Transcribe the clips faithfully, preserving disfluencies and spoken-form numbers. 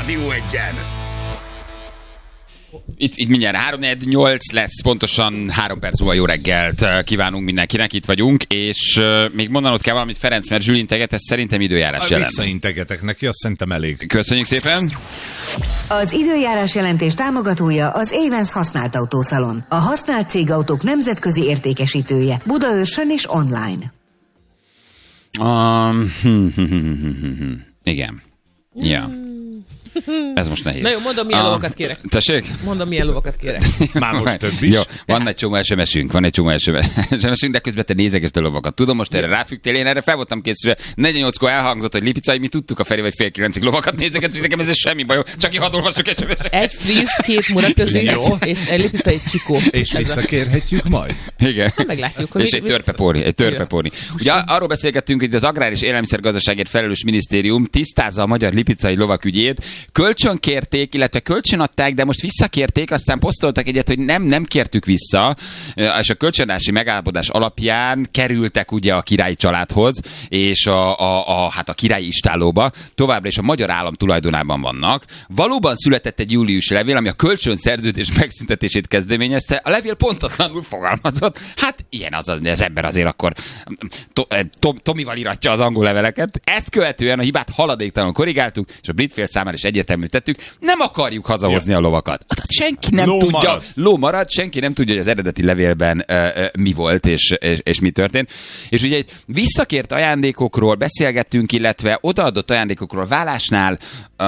Rádió Egyen. Itt, itt mindjárt három négy nyolc lesz, pontosan három perc múlva jó reggelt kívánunk mindenkinek, itt vagyunk, és uh, még mondanod kell valamit, Ferenc, mert Zsül integet, ez szerintem időjárás jelent. Visszaintegetek neki, azt szerintem elég. Köszönjük szépen! Az időjárás jelentés támogatója az Avens használt autószalon. A használt cégautók nemzetközi értékesítője. Budaörsön és online. Um, hm, hm, hm, hm, hm. Igen. Ja. Ez most nehéz. Na jó, mondom, milyen ah, lovakat kérek. Tessék? Mondom, milyen lovakat kérek. Már most több is. Jó, van egy csomó es em es-ünk, van egy csomó es em es-ünk, de közben te nézegető lovakat. Tudom, most erre ráfügtél, én erre fel voltam készülve. negyvennyolckor elhangzott, hogy Lipicai, mi tudtuk a Feri vagy fél kilencig lovakat nézegetni, nekem ez semmi bajom, csak én hadd olvassuk es em es-re. Egy fríz, két muraközé, és egy Lipicai csikó. És visszakérhetjük majd? Igen. Na, meglátjuk, hogy és egy törpepóri, egy törpepóri. Ugye arról beszélgettünk, hogy az Agrár és Élelmiszergazdaságért felelős minisztérium tisztázza a magyar lipicai lovak ügyét. Kölcsönkérték, illetve kölcsönadták, de most visszakérték, aztán posztoltak egyet, hogy nem, nem kértük vissza, és a kölcsönadási megállapodás alapján kerültek ugye a királyi családhoz, és a, a, a, hát a királyi istállóba, továbbra is a magyar állam tulajdonában vannak. Valóban született egy júliusi levél, ami a kölcsönszerződés megszüntetését kezdeményezte. A levél pontatlanul fogalmazott. Hát ilyen az az, az ember azért akkor to, to, Tomival iratja az angol leveleket. Ezt követően a hibát haladéktalanul korrigáltuk, és a brit fél számára is egyértelmű tettük, nem akarjuk hazahozni ja. a lovakat. Hát senki nem ló tudja, marad. ló marad, senki nem tudja, hogy az eredeti levélben uh, uh, mi volt, és, és, és mi történt. És ugye egy visszakért ajándékokról beszélgettünk, illetve odaadott ajándékokról vállásnál,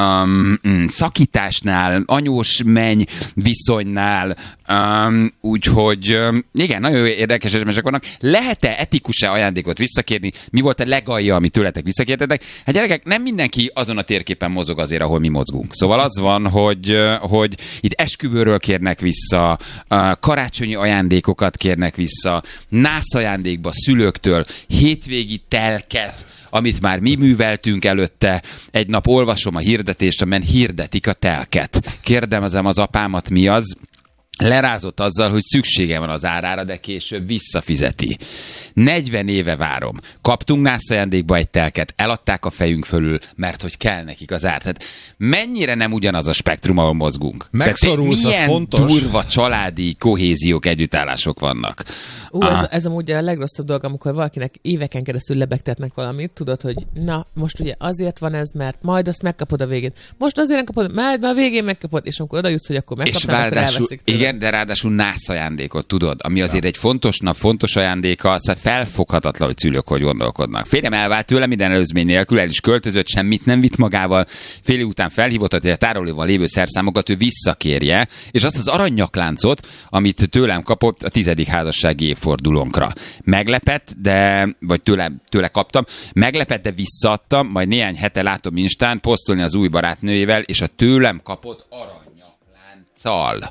um, szakításnál, anyós menny viszonynál, um, úgyhogy um, igen, nagyon érdekes események vannak. Lehet-e etikus-e ajándékot visszakérni? Mi volt a legalja, amit tőletek visszakértetek? Hát gyerekek, nem mindenki azon a térképen mozog azért, ahol mi mozgunk. Szóval az van, hogy, hogy itt esküvőről kérnek vissza, karácsonyi ajándékokat kérnek vissza, nász ajándékba szülőktől, hétvégi telket, amit már mi műveltünk előtte. Egy nap olvasom a hirdetést, amen hirdetik a telket. Kérdezem az apámat, mi az? Lerázott azzal, hogy szüksége van az árára, de később visszafizeti. negyven éve várom. Kaptunk nász ajándékba egy telket, eladták a fejünk fölül, mert hogy kell nekik az ár. Tehát mennyire nem ugyanaz a spektrum, ahol mozgunk. Megszorulsz, az fontos. Milyen durva családi kohéziók, együttállások vannak. Ú, ez, ez amúgy a legrosszabb dolog, amikor valakinek éveken keresztül lebegtetnek valamit, tudod, hogy na, most ugye azért van ez, mert majd azt megkapod a végén. Most azért nem kapod, majd a végén megkapod, és amikor oda jutsz, hogy akkor megkapnál, akkor elveszik tőle. Igen, de ráadásul nász ajándékot, tudod, ami azért ja. egy fontos nap, fontos ajándéka, szóval felfoghatatlan, hogy szülők hogy gondolkodnak. Férjem elvált tőle minden előzmény nélkül, el is költözött, semmit nem vitt magával, fél év után felhívott, hogy a tárolóban lévő szerszámokat ő visszakérje, és azt az aranynyakláncot, amit tőlem kapott a tizedik házassági évfordulónkra. Meglepett, de, vagy tőle, tőle kaptam, meglepett, de visszaadtam, majd néhány hete látom Instán posztolni az új barátnőjével, és a tőlem kapott aranynyaklánccal.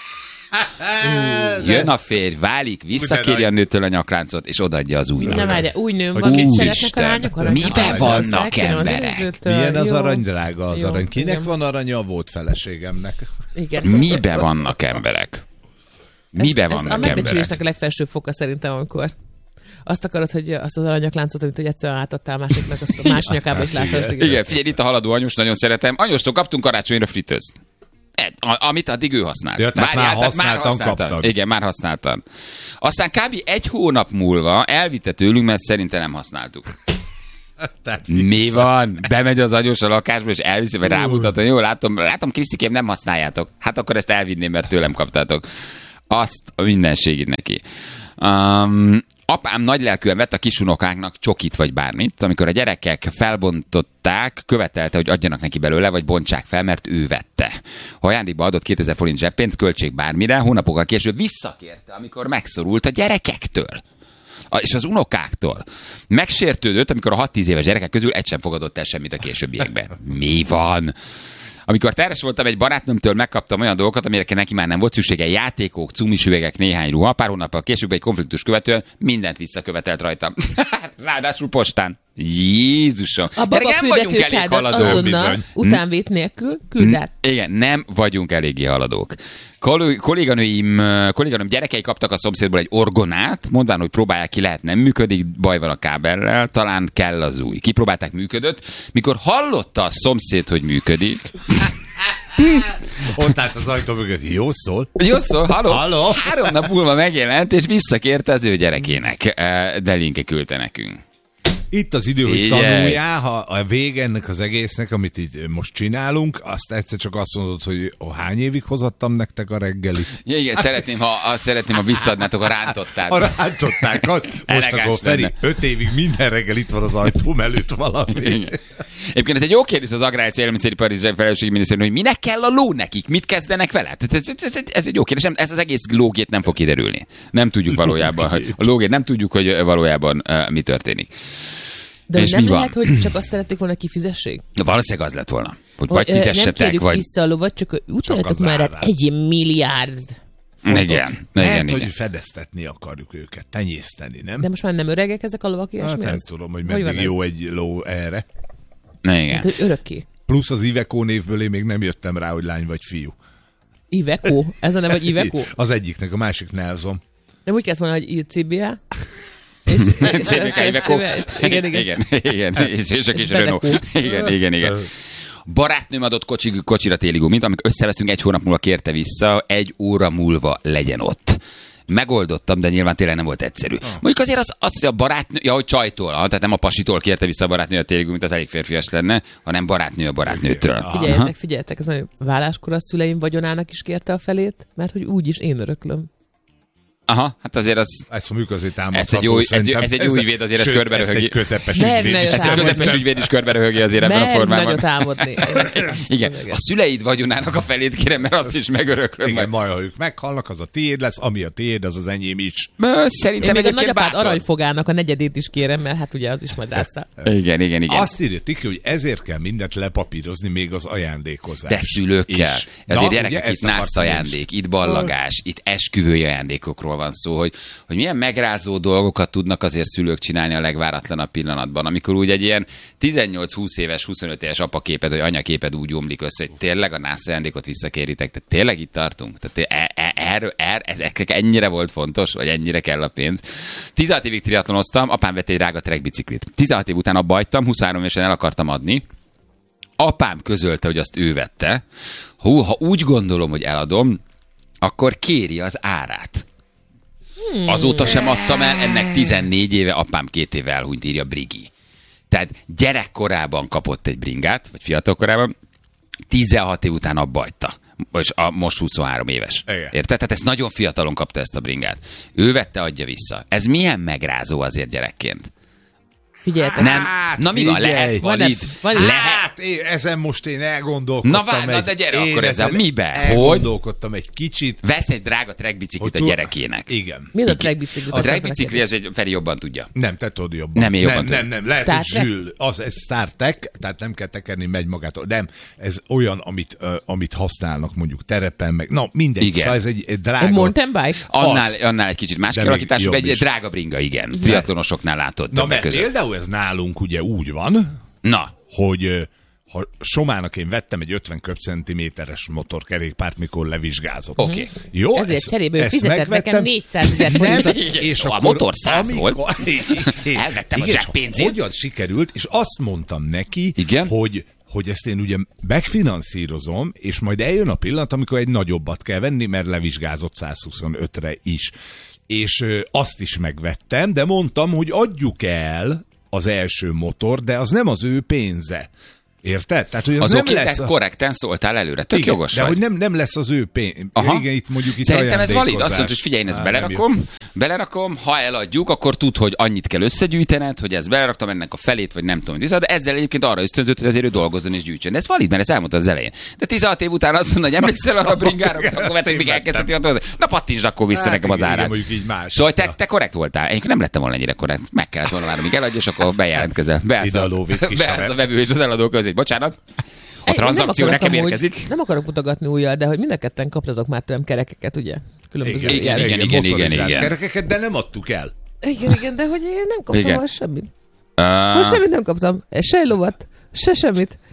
Jön a férj, válik, visszakéri a nőtől a nyakláncot, és odaadja az új. Nem várja, új nőm van, mit szeretnek a lányok? Mibe vannak emberek? Milyen az arany, drága az arany? Kinek van aranya? A volt feleségemnek. Igen. Mibe vannak emberek? Mibe vannak emberek? A megbecsülésnek a legfelsőbb foka szerintem, amikor azt akarod, hogy azt az aranyakláncot, amit egyszerűen átadtál másiknak, azt a más nyakába is látod. Igen, figyelj, itt a haladó anyós, nagyon szeretem. Anyóstól kaptunk karácsonyra fritőzt. Amit addig ő használt. Ja, Várjál, már használtan kaptad. Igen, már használtam. Aztán kb. egy hónap múlva elvitte tőlünk, mert szerintem nem használtuk. Mi van? Bemegy az anyós a lakásba, és elviszi, vagy rámutat, hogy jó, látom, látom, Krisztikém, nem használjátok. Hát akkor ezt elvinném, mert tőlem kaptátok. Azt a mindenségét neki. Um, apám nagylelkűen vett a kisunokáknak csokit vagy bármit, amikor a gyerekek felbontották, követelte, hogy adjanak neki belőle, vagy bontsák fel, mert ő vette. Ha ajándékba adott kétezer forint zseppénzt, költség bármire, hónapokkal később visszakérte, amikor megszorult a gyerekektől. És az unokáktól. Megsértődött, amikor a hat-tíz éves gyerekek közül egy sem fogadott el semmit a későbbiekben. Mi van? Amikor terhes voltam, egy barátnőmtől megkaptam olyan dolgokat, amire neki már nem volt szüksége, játékok, cumis üvegek, néhány ruha. Pár hónappal később egy konfliktus követően mindent visszakövetelt rajtam. Ráadásul postán. Jézusom. A baba nem vagyunk elég haladók. Utánvét nélkül küld át. Igen, nem vagyunk eléggé haladók. Kolléganőim, kolléganőm gyerekei kaptak a szomszédból egy orgonát, mondván, hogy próbálják ki, lehet, nem működik, baj van a kábellel, talán kell az új. Kipróbálták, működött. Mikor hallotta a szomszéd, hogy működik, Ott állt az ajtó mögött, jó szól. Jó szól, haló? Haló? Három nap múlva megjelent, és visszakérte az ő gyerekének. De Linke küldte nekünk. Itt az idő, hogy Figyelj. tanuljál, ha a vége ennek az egésznek, amit itt most csinálunk, azt egyszer csak azt mondod, hogy oh, hány évig hozattam nektek a reggelit? Ja, igen, szeretném, ha, ha, szeretném, ha visszaadnátok a rántottákat. A rántottákat. Most Elegáns akkor Feri, lenne. öt évig minden reggel itt van az ajtóm előtt valami. Igen. Egyébként ez egy jó kérdés az Agrárius Élelmiszeripari Felelősségi Minisztérium, hogy minek kell a ló nekik, mit kezdenek vele? Tehát ez, ez, ez, ez egy jó kérdés, ez az egész lógét nem fog kiderülni. Nem tudjuk valójában, hogy a lógét nem tudjuk, hogy valójában uh, mi történik. De és nem mi lehet, van? hogy csak azt szerették volna kifizessék? Valószínűleg az lett volna. Hogy Hogy, vagy ö, nem fizessetek, kérjük vagy... vissza a lovat, csak utaljatok az már árát. egy milliárd fontot. Igen, Lehet, igen, hogy igen. fedeztetni akarjuk őket, tenyészteni, nem? De most már nem öregek ezek a lovak, ilyesmi? Hát nem ez? tudom, hogy van meddig ez? jó egy ló erre. Na, igen. Hát, hogy örökké. Plusz az Iveco névből én még nem jöttem rá, hogy lány vagy fiú. Iveco? Ez a neve, hogy Iveco? Az egyiknek, a másik Nelson. Nem úgy kellett volna, hogy cé bé á? cé bé ká Iveco. Igen, igen. igen, igen. És, és a kis És Renault. Bedeco. Igen, igen, igen. Barátnőm adott kocsi, kocsira téli gumit, amikor összeveszünk, egy hónap múlva kérte vissza, egy óra múlva legyen ott. Megoldottam, de nyilván tényleg nem volt egyszerű. Oh. Mondjuk azért az, az, hogy a barátnő, ja, hogy csajtól, tehát nem a pasitól kérte vissza a barátnő a téli gumit, az elég férfias lenne, hanem barátnő a barátnőtől. Figyeljetek, figyeljetek, ez a válláskor a szüleim vagyonának is kérte a felét, mert hogy úgyis én öröklöm. Aha, hát azért az... Ezt mondjuk azért támadható. Ez egy jó, ez, ez egy jó ügyvéd, azért ez körbe Ezt röhögi. egy közepes Merne ügyvéd is. jött Ezt egy közepes ügyvéd is körbe röhögi azért ebben a Mert formában. nagyot álmodni. Igen, a szüleid vagyonának a felét kérem, mert azt is megöröklöm. Igen, Majd. majd ha ők meghalnak, az a tiéd lesz, ami a tiéd, az az enyém is. Szerintem Én még a egyébként nagyapád bátor. aranyfogának a negyedét is kérem, mert hát ugye az is majd rátszál. Igen, igen, igen. Azt írja Tiki, hogy ezért kell mindent lepapírozni, még az ajándékozás. De szülőkkel. is. Ezért Na, gyerekek, ugye, itt ezt akartam nász én is. ajándék, itt ballagás, itt esküvői ajándékokról van szó, hogy, hogy milyen megrázó dolgokat tudnak azért szülők csinálni a legváratlanabb pillanatban, amikor úgy egy ilyen tizennyolc-húsz éves, huszonöt éves apaképed, vagy anyaképed úgy omlik össze, hogy tényleg a nász ajándékot visszakéritek. Tehát tényleg itt tartunk? Tehát e, e, erről, er, ezek ennyire volt fontos, vagy ennyire kell a pénz. tizenhat évig triatlonoztam, apám vett egy drága trekkbiciklit. tizenhat év után abba hagytam, huszonhárom évesen el akartam adni. Apám közölte, hogy azt ő vette. Hú, ha úgy gondolom, hogy eladom, akkor kéri az árát. Hmm. Azóta sem adtam el, ennek tizennégy éve, apám két éve elhunyt, írja Brigi. Tehát gyerekkorában kapott egy bringát, vagy fiatalkorában, tizenhat év után abba hagyta. És a, most huszonhárom éves. Igen. Érted? Tehát ezt nagyon fiatalon kapta ezt a bringát. Ő vette, adja vissza. Ez milyen megrázó azért gyerekként? Figyeljetek. Nem. Na mi van? figyelj. Lehet valid? Van-e- van-e- Lehet. Hát, én, ezen most én elgondolkodtam. Na várj, na egy, de gyere én akkor ezzel. ezen Mibe? Hogy? Elgondolkodtam egy kicsit. Vesz egy drága trekkbiciklit a tud- gyerekének. Igen. Mi az a trekkbicikli? A trekkbicikli, ez egy Feri jobban tudja. Nem, te tudod jobban. Nem, én jobban nem, tudom. nem, nem, lehet, Star hogy Trek? Zsül, az, ez Star Trek, tehát nem kell tekerni, megy magától. Nem, ez olyan, amit, uh, amit használnak mondjuk terepen, meg, na mindegy, Igen. szóval ez egy, egy drága... A mountain bike? Annál, annál egy kicsit más De kialakítású, még egy jobb is. drága bringa, igen. Triatlonosoknál látod Na, többek mert között. például ez nálunk ugye úgy van, Na, hogy ö, ha Somának én vettem egy ötven köbcentiméteres motorkerékpárt, mikor levizsgázott. oké. Okay. Jó, Ezért ezt- cserébe ő ezt fizetett megvettem. nekem négyszázezer forintot. És A akkor, motor száz amikor- volt. Elvettem a Igen, zsák csak pénzét. Hogyan sikerült, és azt mondtam neki, Igen? hogy hogy ezt én ugye megfinanszírozom, és majd eljön a pillanat, amikor egy nagyobbat kell venni, mert levizsgázott százhuszonötre is. És ö, azt is megvettem, de mondtam, hogy adjuk el az első motor, de az nem az ő pénze. Érted? Tehát, hogy az, Az nem oké, lesz... de a- korrekten szóltál előre. Tök Igen, jogos de vagy. hogy nem, nem lesz az ő pénz. Aha. Igen, itt mondjuk itt Szerintem ez valid. Azt ajándékozás. mondod, hogy figyelj, én ezt Á, belerakom, belerakom, ha eladjuk, akkor tud, hogy annyit kell összegyűjtened, hogy ezt beleraktam ennek a felét, vagy nem tudom, hogy de ezzel egyébként arra ösztönzött, hogy azért ő dolgozzon és gyűjtsön. De ez valid, mert ezt elmondtad az elején. De tizenhat év után azt mondod, hogy emlékszel arra a bringára, Igen, akkor azt vettem, én még vettem. elkezdheti a Na pattintsd akkor vissza Hát nekem az igen, igen, árát. mondjuk így más. Szóval te, te korrekt voltál. Én nem lettem volna ennyire korrekt. Meg kellett volna várni, míg eladja, és akkor bejelentkezel. Beállsz Ide a a, lóvét kis beállsz haver. a vevő és az eladó közé. Bocsánat. A Én nem tranzakció akarok nekem amúgy- érkezik. Nem akarok mutogatni újjal, de hogy mind a ketten kaptatok már tőlem kerekeket, ugye? Különböző Igen, Igen, igen, igen, igen, igen, motorizált igen. kerekeket, de nem adtuk el. Igen, igen, de hogy én nem kaptam Igen. már semmit. Uh, Most semmit nem kaptam. Se lovat, se semmit.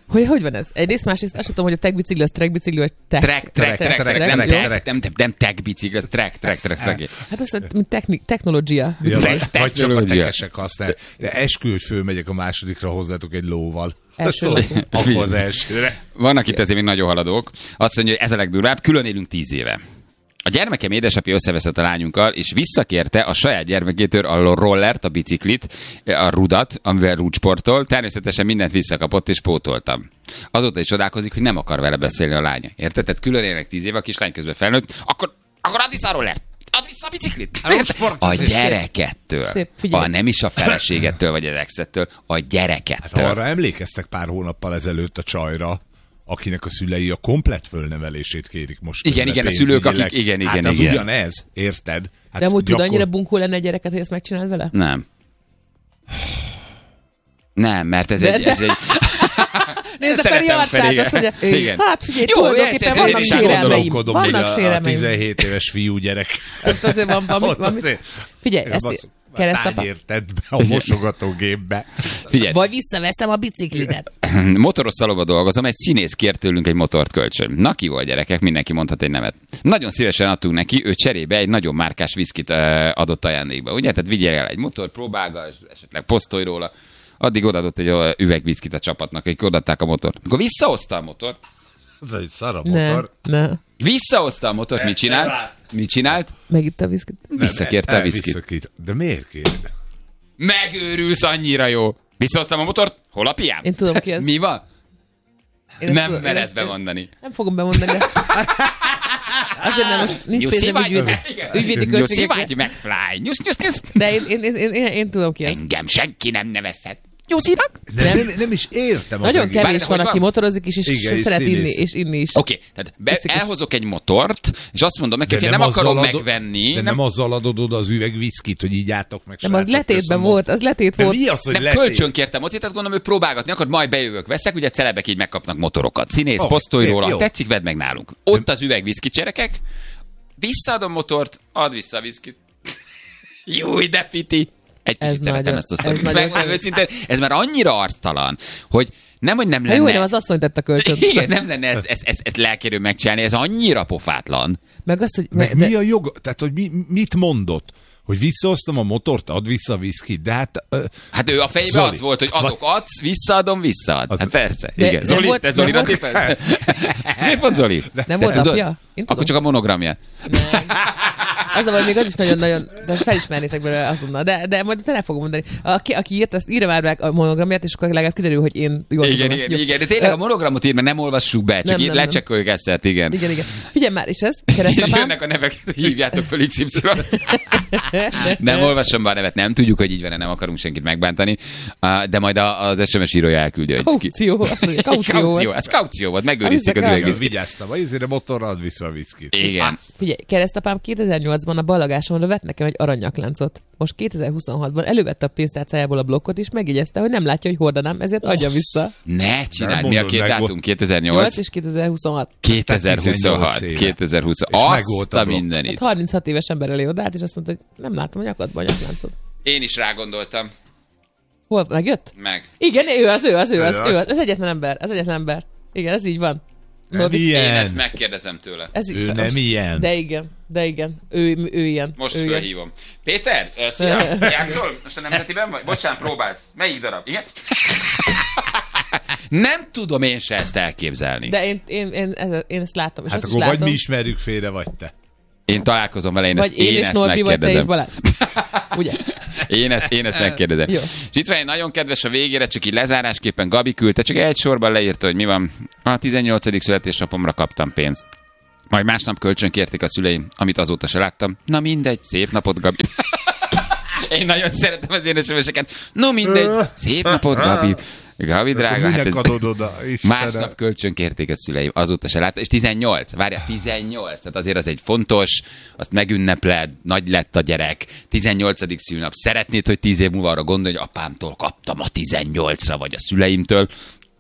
Hogy, hogy van ez? Egyrészt, másrészt azt tudom, hogy a tech bicikli az track bicikli, vagy tech. Track, track, track, track, nem tech, nem, nem tech bicikli, az track, track, track, track. Hát azt mondja, mint techni- technológia. Ja, vagy, vagy csak a tekesek használják. De eskü, hogy fölmegyek a másodikra hozzátok egy lóval. Elsőre. Akkor az elsőre. Vannak itt ezért még nagyon haladók. Azt mondja, hogy ez a legdurvább, külön élünk tíz éve. A gyermekem édesapja összeveszett a lányunkkal, és visszakérte a saját gyermekétől a rollert, a biciklit, a rudat, amivel rúdsportol. Természetesen mindent visszakapott, és pótoltam. Azóta is csodálkozik, hogy nem akar vele beszélni a lánya. Érted? Tehát külön élnek tíz éve, a kislány közben felnőtt, akkor, akkor add vissza a rollert! Add vissza a biciklit! A gyerekettől. Szép, a nem is a feleségettől, vagy az exettől, a gyerekettől. Hát arra emlékeztek pár hónappal ezelőtt a csajra, akinek a szülei a komplett fölnevelését kérik most. Igen, igen, a szülők, akik, igen, igen, hát az igen. ugyanez, érted? Hát de amúgy gyakor... tud annyira bunkó lenne egy gyereket, hogy ezt megcsináld vele? Nem. Nem, mert ez de, egy... Ez egy... Nézd a Feri arcát, azt mondja, igen. Hát figyelj, tulajdonképpen vannak sérelmeim. Vannak sérelmeim. A tizenhét éves fiú gyerek. Hát azért van valami... Figyelj, ezt keresztapa. Tányérted be a mosogatógépbe. Figyelj. Vagy visszaveszem a biciklidet. Motoros szalomba dolgozom, egy színész kért tőlünk egy motort kölcsön. Na ki volt, gyerekek, mindenki mondhat egy nevet. Nagyon szívesen adtunk neki, ő cserébe egy nagyon márkás viszkit adott ajándékba. Ugye? Tehát vigyél el egy motor, próbálgass, esetleg posztolj róla. Addig odaadott egy üvegviszkit a csapatnak, akik odaadták a motort. Akkor visszahozta a motort. Ez egy szara motor. Ne, ne. Visszahozta a motort, mit csinált? Mit csinált? Megitta a viszkit. Visszakérte a viszkit. Visszakért. De miért kér? Megőrülsz, annyira jó. Visszahoztam a motort, hol a piám? Én tudom ki ez. Mi van? Én nem tudom, mered bemondani. Nem fogom bemondani, de... Azért nem, most nincs pénzem ügyvédi, ügyvédi költségekre. Nyuszi vagy, McFly. Nyusz, nyusz, nyusz. De én, én, én, én, én tudom ki ez. Engem senki nem nevezhet. Nyuszinak? Nem, nem, nem is értem. Nagyon kevés van, aki motorozik is, és igen, és szeret inni, és inni is. Oké, okay, tehát be, elhozok egy motort, és azt mondom neki, hogy nem, nem akarom adod, megvenni. De nem, nem azzal adod oda az üvegviszkit, hogy így álltok meg. Nem, az letétben volt, az letét volt. Mi az, hogy nem, letét? Kölcsön kértem mocit, tehát gondolom, hogy próbálgatni akar, majd bejövök, veszek, ugye celebek így megkapnak motorokat. Színész, oh, posztolj róla, tetszik, vedd meg nálunk. Ott nem. Az üvegviszki cserekek, visszaadom motort, add vissza a viszkit. Jó, de fiti. Egy kicsit szeretem ezt a sztorit. Megmondom őszintén, ez már annyira arctalan, hogy nem, hogy nem lenne... Jó, nem az asszony tett a kölcsönt. Igen, nem lenne ez, ez, ez, ez lelkérő megcsinálni, ez annyira pofátlan. Meg az, hogy... Meg de... mi a jog... Tehát, hogy mi, mit mondott? Hogy visszahoztam a motort, add vissza a viszkit, de hát... Uh, hát ő a fejében az volt, hogy adok, adsz, visszaadom, visszaadsz. Hát persze, de, igen. Zoli, volt, te Zoli, nem volt... persze. Miért pont Zoli? Nem volt apja? Akkor csak a monogramja. Az a, hogy még az is nagyon-nagyon, de felismernétek belőle azonnal, de, de majd te nem fogom mondani. Aki, aki írt, azt írja már meg a monogramját, és akkor legalább kiderül, hogy én jól igen, tudom. Igen, igen, de tényleg a monogramot ír, mert nem olvassuk be, csak így lecsekkoljuk ezt, igen. Igen, igen. Figyelj már, és ez, keresztapám. Jönnek a nevek, hívjátok fel iksz ipszilon. Nem olvasom be a nevet, nem tudjuk, hogy így van, nem akarunk senkit megbántani, de majd az es em es írója elküldi, hogy kaució, azt mondja, kaució, kaució, ez kaució volt, megőrizték az üvegviszkit. Vigyáztam, azért a motorra ad vissza a viszkit. Igen. Figyelj, keresztapám kétezer-nyolcban a ballagáson vett nekem egy aranynyakláncot. Most kétezer-huszonhatban elővette a pénztárcájából a blokkot, és megjegyezte, hogy nem látja, hogy hordanám, ezért adja vissza. Ne csináld, mi a két dátum? kétezer-nyolc és kétezer-huszonhat. kétezer-huszonhat. kétezer-huszonhat. Azt a mindenit. Hát harminchat éves ember elé odállt, és azt mondta, hogy nem látom a nyakadban a nyakláncot. Én is rágondoltam. Hol? Megjött? Meg. Igen, ő az, ő az, ő az, ő az. Ez egyetlen ember, ez egyetlen ember. Igen, ez így van. Nem ilyen. Én ezt megkérdezem tőle. Ez ő nem ilyen. De igen, de igen. Ő, ő ilyen. Most ő fölhívom. Ilyen. Péter, szia, játszol? Most a nemzetiben vagy? Bocsánat, próbálsz. Melyik darab? Igen? Nem tudom én se ezt elképzelni. De én, én, én, ez, én ezt látom. És hát azt akkor is vagy látom. mi ismerjük félre, vagy te. Én találkozom vele, én vagy ezt, én én ezt Norbi, megkérdezem. Vagy te és ugye? Én ezt, én ezt megkérdezem. Jó. És itt van egy nagyon kedves a végére, csak így lezárásképpen Gabi küldte, csak egy sorban leírta, hogy mi van. A tizennyolcadik születésnapomra kaptam pénzt. Majd másnap kölcsön kérték a szüleim, amit azóta se láttam. Na mindegy, szép napot, Gabi. Én nagyon szeretem az én es em eseket. No mindegy, szép napot, Gabi. Gabi drága, hát ez oda, másnap kölcsön kérték a szüleim, azóta se látta, és tizennyolc, várjál, tizennyolc, tehát azért az egy fontos, azt megünnepled, nagy lett a gyerek, tizennyolcadik szülnap, szeretnéd, hogy tíz év múlva arra gondolj, hogy apámtól kaptam a tizennyolcra, vagy a szüleimtől,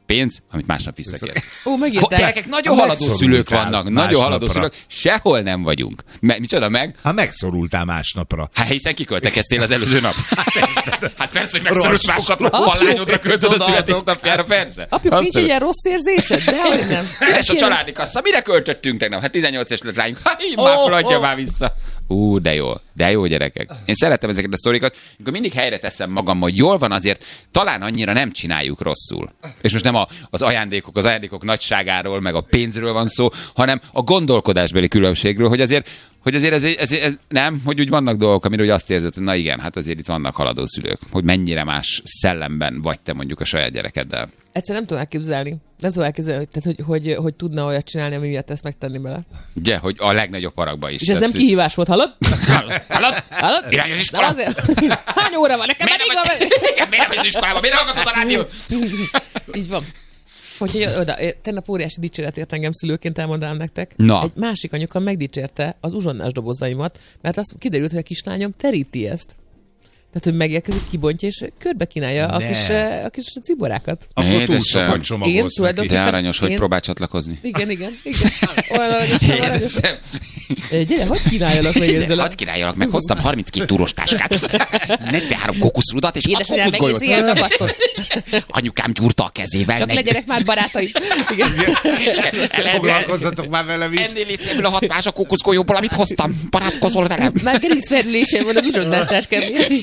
pénz, amit másnap visszakért. Ó, megírták. Gyerekek, nagyon haladó szülők vannak, nagyon haladó szülők, sehol nem vagyunk. Me, micsoda meg? Hát megszorultál másnapra. Hát hiszen kiköltekeztél az előző nap. Hát persze, hogy megszorulsz másnapra, a lányodra költöd a születésnapjára, persze. Apjuk, nincs egy ilyen rossz érzésed? Dehogy nem. És a családi kassa, mire költöttünk tegnap? Hát tizennyolc éves lett rányunk. Hát így már feladja már vissza. Ú, de jó, de jó gyerekek. Én szeretem ezeket a sztorikat, amikor mindig helyre teszem magam, hogy jól van, azért talán annyira nem csináljuk rosszul. És most nem a, az ajándékok, az ajándékok nagyságáról, meg a pénzről van szó, hanem a gondolkodásbeli különbségről, hogy azért, hogy azért ez, ez, ez nem, hogy úgy vannak dolgok, amire úgy azt érzed, hogy na igen, hát azért itt vannak haladó szülők, hogy mennyire más szellemben vagy te mondjuk a saját gyerekeddel. Egyszer nem tudom elképzelni. Nem tudom elképzelni, hogy, tehát, hogy, hogy, hogy tudna olyat csinálni, ami miatt ezt megtenni bele. Ugye, hogy a legnagyobb haragba is. És ez nem kihívás volt, hallod? Hallod? Hallod? Hallod? Irányos iskola? Azért... Hány óra van? Nekem miért elég nem vagy... Igen, miért nem vagy az iskolában? Miért hallgatod a rádiót? Így van. Hogy oda, tegnap óriási dicséret ért engem szülőként, elmondanám nektek. Na. Egy másik anyuka megdicsérte az uzsonnás dobozaimat, mert azt kiderült, hogy a kislányom teríti ezt. Tehát, hogy megérkezik, kibontja, és körbe kínálja a kis, a kis ciborákat. Akkor túl sokat csomagolsz neki. De aranyos, hogy próbál csatlakozni. Igen, igen, igen. Olyan aranyos, aranyos. Gyere, hadd kínáljalak meg ezzel. Hadd kínáljalak meg, hoztam harminckét túros táskát, negyvenhárom kókuszrudat, és hat kókuszgolyót. Anyukám gyúrta a kezével. Csak legyenek már barátai. Foglalkozzatok már velem is. Ennél légy ebből a hat más a kókuszgolyóból, amit hoztam. Barátkozol velem. Már gerincfelülésem van az uzsonnás táskám.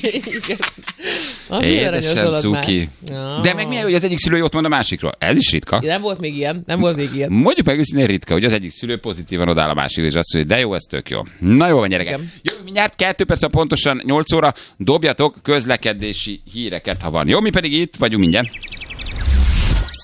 Édesem, cuki. De meg milyen, hogy az egyik szülő jót mond a másikról. Ez is ritka. Nem volt még ilyen, nem volt még ilyen. Mondjuk meg őszintén ritka, hogy az egyik szülő pozitívan odáll a másik, és azt mondja, de jó, ez tök jó. Na jó van, gyerekek. Jövünk mindjárt, kettő perc pontosan nyolc óra, dobjatok közlekedési híreket, ha van. Jó, mi pedig itt vagyunk mindjárt.